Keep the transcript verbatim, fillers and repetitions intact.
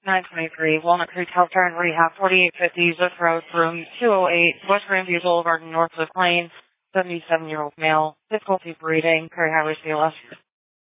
nine twenty-three, Walnut Creek Healthcare and Rehab, forty-eight fifty Zuth Road, room two oh eight, West Grandview Boulevard, Northwest Lane, seventy-seven-year-old male, difficulty breathing, very high risk of